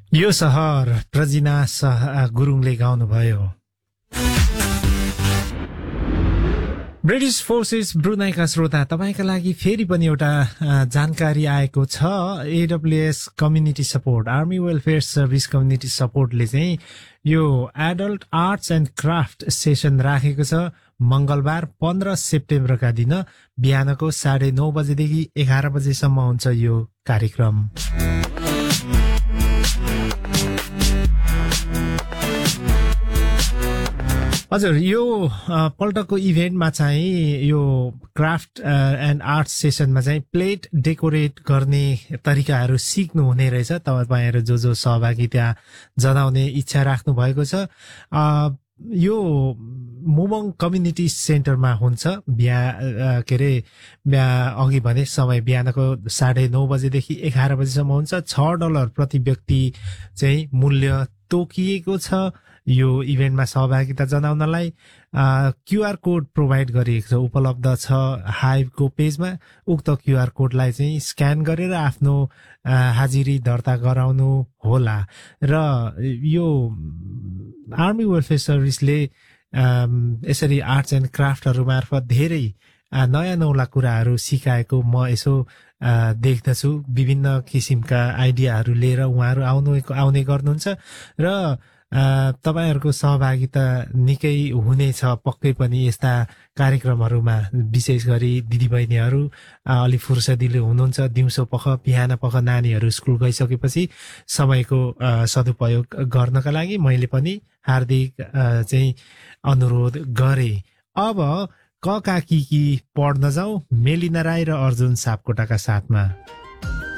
यो सहर प्रजिना गुरुङले गाउनुभयो। ब्रिटिश फोर्सेस ब्रुनाईका श्रोता, तपाईका लागि फेरि पनि एउटा जानकारी आएको छ। AWS community support, army welfare service community सपोर्टले चाहिँ यो adult arts and craft session राखेको छ। मंगलबार 15 सेप्टेम्बरका दिन बिहानको 9:30 बजेदेखि 11 बजेसम्म हुन्छ यो कार्यक्रम। हजुर, यो पल्टको इभेन्टमा चाहिँ यो क्राफ्ट एन्ड आर्ट सेसनमा चाहिँ प्लेट डेकोरेट गर्ने तरिकाहरू सिक्नु हुने रहेछ। तपाईहरु जो सहभागिता जनाउने इच्छा राख्नु भएको छ, यो मुमङ कम्युनिटी सेन्टरमा हुन्छ। अघि भने समय बिहानको 9:30 बजेदेखि 11 बजेसम्म हुन्छ। $6 प्रति व्यक्ति चाहिँ मूल्य तोकिएको छ यो इभेन्टमा सहभागिता जनाउनलाई। क्यूआर कोड प्रोभाइड गरिएको छ, उपलब्ध छ हाइभको पेजमा। उक्त क्यूआर कोडलाई चाहिँ स्क्यान गरेर आफ्नो हाजिरी दर्ता गराउनु होला। र यो आर्मी वेलफेयर सर्भिसले यसरी आर्ट्स एन्ड क्राफ्टहरू मार्फत धेरै नयाँ नौला कुराहरू सिकाएको म यसो देख्दछु। विभिन्न किसिमका आइडियाहरू लिएर उहाँहरू आउने गर्नुहुन्छ र तपाईहरुको सहभागिता निकै हुनेछ पक्कै पनि यस्ता कार्यक्रमहरूमा। विशेष गरी दिदीबहिनीहरू अलि फुर्सदिलो हुनुहुन्छ, दिउँसो पख बिहान पख नानीहरू स्कुल गइसकेपछि समयको सदुपयोग गर्नका लागि मैले पनि हार्दिक चाहिँ अनुरोध गरे। अब क का की पढ्न जाउँ, मेलिना राई र अर्जुन सापकोटाका साथमा।